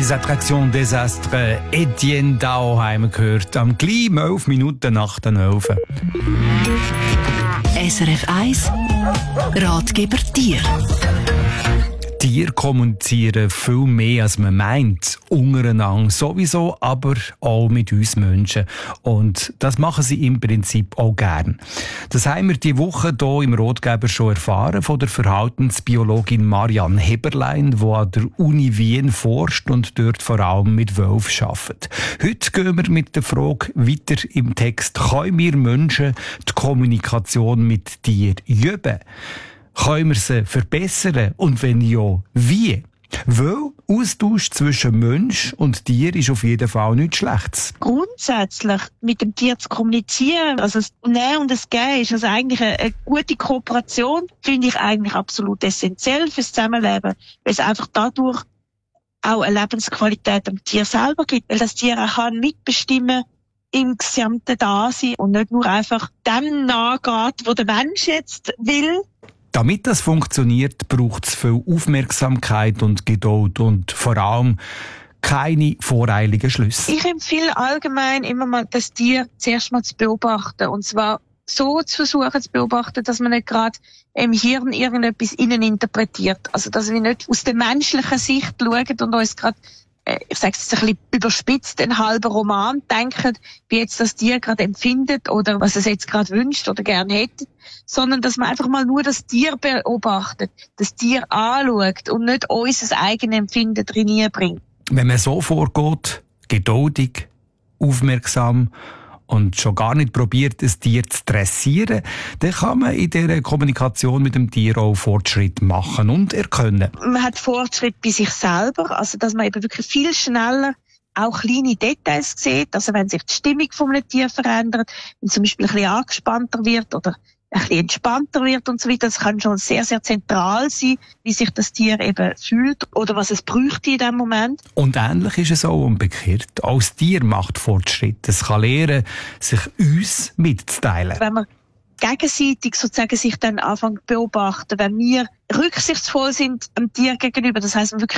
Les Attractions des Astres, Etienne Dao haben wir gehört, am gleich 11 Minuten nach den 11. SRF 1 Ratgeber Tier. Tiere kommunizieren viel mehr, als man meint, untereinander sowieso, aber auch mit uns Menschen. Und das machen sie im Prinzip auch gern. Das haben wir diese Woche hier im Ratgeber schon erfahren von der Verhaltensbiologin Marianne Heberlein, die an der Uni Wien forscht und dort vor allem mit Wölfen arbeitet. Heute gehen wir mit der Frage weiter im Text: Können wir Menschen die Kommunikation mit Tieren üben? Können wir sie verbessern? Und wenn ja, wie? Weil Austausch zwischen Mensch und Tier ist auf jeden Fall nichts Schlechtes. Grundsätzlich mit dem Tier zu kommunizieren, also das Nehmen und das Geben, ist also eigentlich eine gute Kooperation, finde ich eigentlich absolut essentiell fürs Zusammenleben, weil es einfach dadurch auch eine Lebensqualität am Tier selber gibt, weil das Tier auch kann mitbestimmen im gesamten Dasein und nicht nur einfach dem nachgeht, wo der Mensch jetzt will. Damit das funktioniert, braucht es viel Aufmerksamkeit und Geduld und vor allem keine voreiligen Schlüsse. Ich empfehle allgemein immer mal, das Tier zuerst mal zu beobachten. Und zwar so zu versuchen zu beobachten, dass man nicht gerade im Hirn irgendetwas innen interpretiert. Also, dass wir nicht aus der menschlichen Sicht schauen und uns gerade, ich sage es jetzt ein bisschen überspitzt, einen halben Roman denken, wie jetzt das Tier gerade empfindet oder was es jetzt gerade wünscht oder gerne hätte, sondern dass man einfach mal nur das Tier beobachtet, das Tier anschaut und nicht unser eigenes Empfinden drin bringt. Wenn man so vorgeht, geduldig, aufmerksam und schon gar nicht probiert, ein Tier zu dressieren, dann kann man in dieser Kommunikation mit dem Tier auch Fortschritt machen und erkennen. Man hat Fortschritt bei sich selber, also dass man eben wirklich viel schneller auch kleine Details sieht, also wenn sich die Stimmung von einem Tier verändert, wenn zum Beispiel ein bisschen angespannter wird oder ein bisschen entspannter wird und so weiter. Das kann schon sehr, sehr zentral sein, wie sich das Tier eben fühlt oder was es bräuchte in diesem Moment. Und ähnlich ist es auch umgekehrt. Auch das Tier macht Fortschritte. Es kann lernen, sich uns mitzuteilen. Wenn man gegenseitig sozusagen sich dann anfangen zu beobachten, wenn wir rücksichtsvoll sind dem Tier gegenüber, das heisst, wir wirklich